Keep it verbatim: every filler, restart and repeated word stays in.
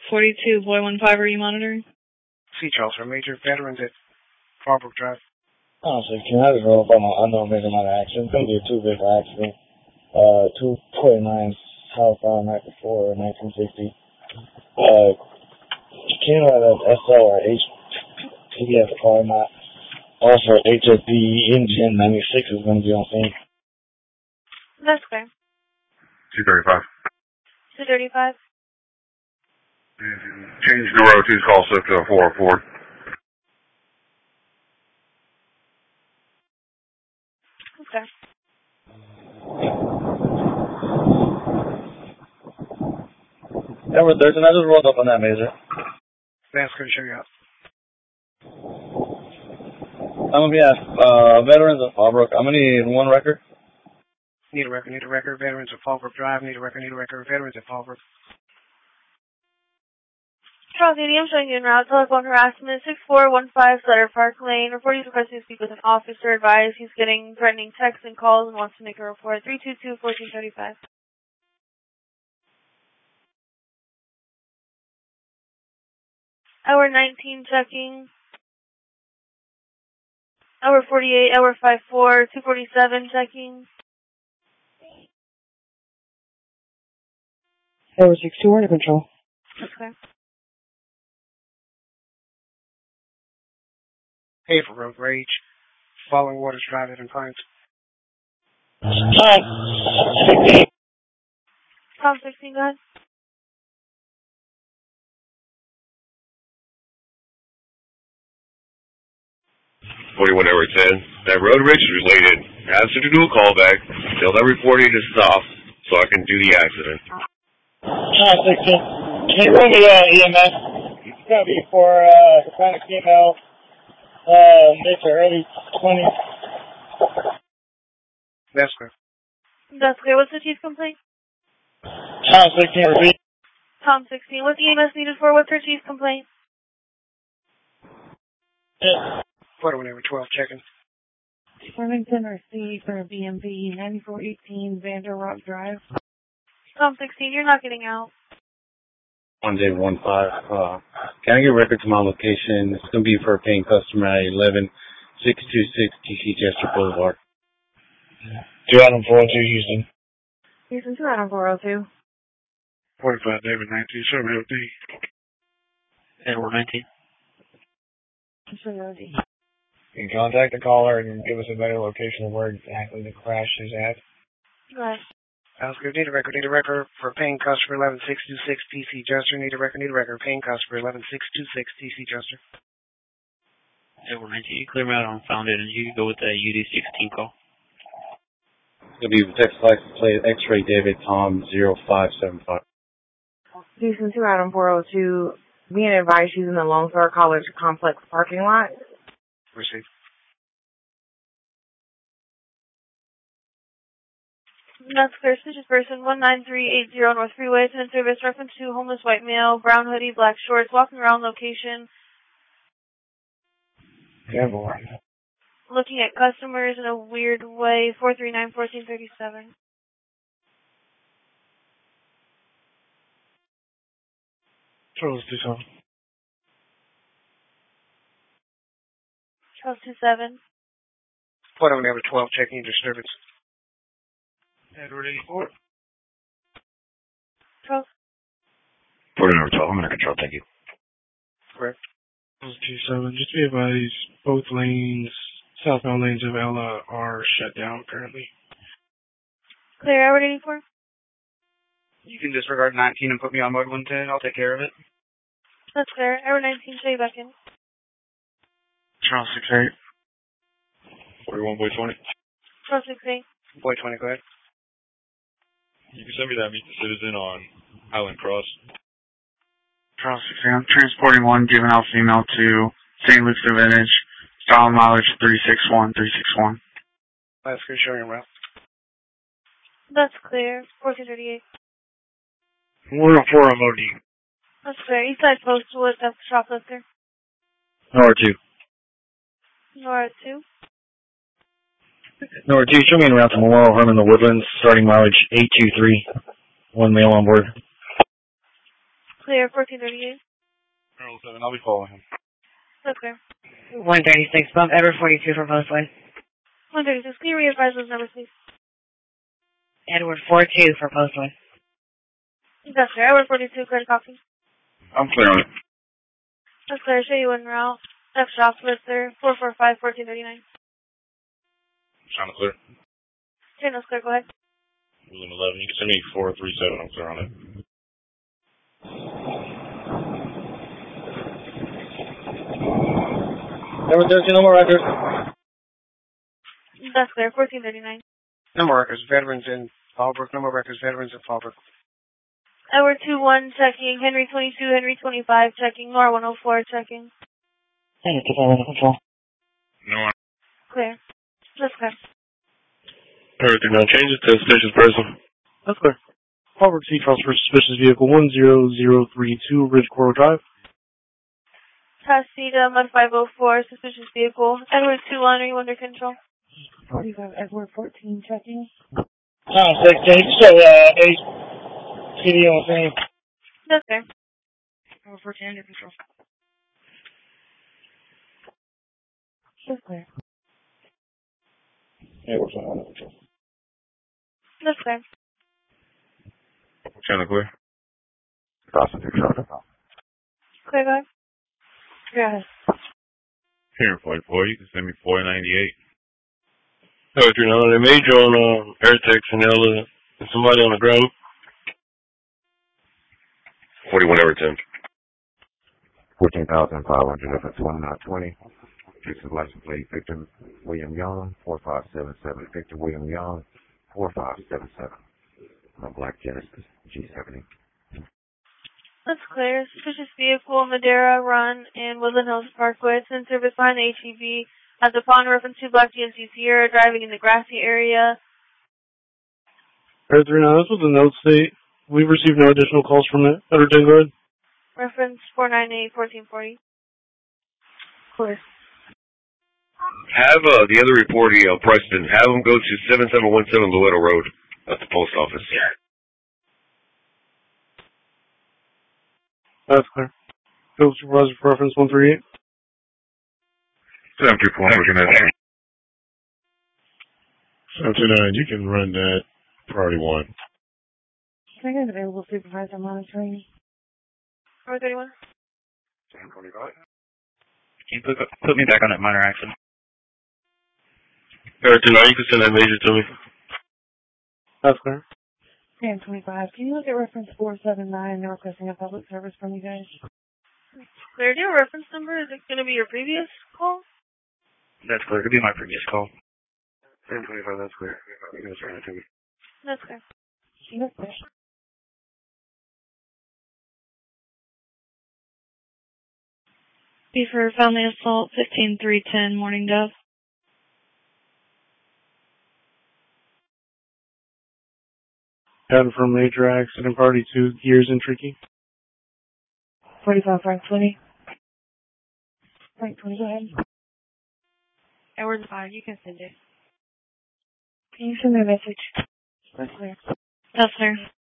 forty-two, Boy one five, are you monitoring? C. Charles for major veterans at Farbrook Drive. Oh, so can I just roll up on an unknown vehicle on an accident? It's going to be a two-vehicle accident. Uh, two forty-nine southbound ninety-four, nineteen sixty. Uh, can you have an S L or H P D F car or not? Also, H S D engine ninety-six is going to be on scene. That's clear. two thirty-five. two thirty-five. Change number two's call swift to four oh four. Okay. Edward Thurston, I just rolled up on that major. That's going to show you out. I'm going to be at uh, Veterans of Farbrook. I'm going to need one record. Need a record, need a record. Veterans of Farbrook Drive. Need a record, need a record. Veterans of Farbrook. Charles Eady, I'm showing you en route. Telephone harassment, six four one five Sutter Park Lane. Reporter is requesting to speak with an officer. Advised he's getting threatening texts and calls and wants to make a report. three two two, one four three five. Hour nineteen checking. Hour forty-eight, hour five four, two forty-seven checking. Hour six two, under control. Okay. Hey for road rage. Following Waters Drive at Pines. Tom sixteen, go ahead. forty-one Edward ten. That road rage is related. Ask her to do a callback. Tell that reporting to stop so I can do the accident. Tom sixteen. Can you bring me uh, E M S? It's going to be for uh, Hispanic female. Uh, mid to early twenties. That's clear. That's clear. What's the chief's complaint? Tom sixteen, repeat. Tom sixteen. What's the E M S needed for? What's her chief's complaint? Yeah. forty-one Edward twelve checking. Farmington or C for B M P, ninety-four eighteen Vander Rock Drive. Tom sixteen, you're not getting out. one J one five. Uh, can I get a record to my location? It's going to be for a paying customer at eleven six two six T C Chester Boulevard. two Adam four oh two, Houston. Houston, two Adam four oh two. forty-five David nineteen, seven O D. Edward nineteen. You can contact the caller and give us a better location of where exactly the crash is at. Right. Sounds good. Need a record, need a record for paying customer eleven six two six T C Chester. Need a record, need a record. Paying customer eleven six two six T C Chester. Edward nineteen, you clear me out on Founded, and you can go with that U D sixteen call. It's going to be text license plate X-ray David Tom zero five seven five. Houston, two Adam four oh two. Being advised using the Lone Star College Complex parking lot. Receive. That's clear. Suspicious person, one nine three eight zero North Freeway. Attendant service, reference to homeless white male, brown hoodie, black shorts, walking around location. Yeah, boy. Looking at customers in a weird way. four three nine, one four three seven. Charles two seven. Charles two seven. forty-one Edward twelve checking disturbance. Edward eighty-four. Charles. forty-one Edward twelve, I'm under control, thank you. Correct. Charles two seven. Just be advised, both lanes, southbound lanes of Ella are shut down currently. Clear, Edward eighty-four. You can disregard nineteen and put me on mode one ten. I'll take care of it. That's clear. Edward nineteen, show you back in. Charles six eight. forty-one Boy twenty. Charles six eight. Boy twenty, go ahead. You can send me that meet the citizen on Highland Cross. Charles six eight. I'm transporting one juvenile female to Saint Luke's Village. Style mileage three six one, three six one. That's good, showing your route. That's clear. fourteen thirty-eight. one oh four M O D. That's clear. East side postal, that's the shoplifter. Nora two. Nora two. Nora two, show me en route to Memorial Home in the Woodlands, starting mileage eight two three. One male on board. Clear, fourteen thirty-eight. Earl seven, I'll be following him. That's clear. one thirty-six, bump Edward forty-two for Postway. one thirty-six, can you re-advise those numbers, please? Edward forty-two for Postway. That's clear. Edward forty-two, clear to copy. I'm clear on it. That's clear. Show you en route. Next shop, Lister, four four five, fourteen thirty-nine. Trying to clear. Channel's clear, go ahead. William eleven, you can send me four three seven, I'm clear on it. Number thirteen, no more records. That's clear. fourteen thirty-nine. No more records. Veterans in Fallbrook. No more records. Veterans in Fallbrook. Edward two one, checking. Henry twenty-two, Henry twenty-five, checking. Nor one oh four, checking. Hey, get that under control. No one. Clear. That's clear. Everything now changes to suspicious person. That's clear. Fallbrook C transfer suspicious vehicle one zero zero three two, Ridge Coral Drive. Tasita, Mud five oh four, suspicious vehicle. Edward two one, are you under control? forty-five, Edward fourteen, checking. Oh, sixteen, so, uh, eight. C D on scene. That's clear. Edward fourteen, under control. That's clear. Yeah, we're fine, under control. That's clear. Channel clear. Crossing through traffic. Clear, go ahead. Got it. Here, forty-four, you can send me four ninety-eight. Oh, you're not a major on uh, Airtex and Ella and somebody on the ground. forty-one Everton. fourteen thousand five hundred F S one nine twenty. This is license plate Victor William Young, four five seven seven. Victor William Young, four five seven seven. My black Genesis, G seventy. That's clear. Suspicious vehicle, Madera Run, and Woodland Hills Parkway. It's in service behind the H E B. Has a pawn reference to Black G M C Sierra, driving in the grassy area. Air three nine, that's what the notes state. We've received no additional calls from it. Edward ten, go ahead. Reference four nine eight, fourteen forty. Clear. Have uh, the other reportee, uh, Preston, have him go to seven seven one seven Loretto Road at the post office. That's clear. Field supervisor for reference one three eight. seven two four, seven two nine, you can run that priority one. Can I get an available supervisor monitoring? Number thirty-one. ten twenty-five. Can you put, put me back on that minor accident? Everton, you can send that major to me. That's clear. ten twenty-five. Can you look at reference four seven nine? They're requesting a public service from you guys. Clear. Do you have a reference number? Is it going to be your previous call? That's clear. It'll be my previous call. ten twenty-five, that's clear. You can send that to me. That's clear. That's clear. Be for family assault, fifteen three ten, Morning Dove. Down for major accident, party two, gears and tricky. forty-five, Frank twenty. Frank twenty, go ahead. Edward five, you can send it. Can you send me a message? That's clear. That's clear.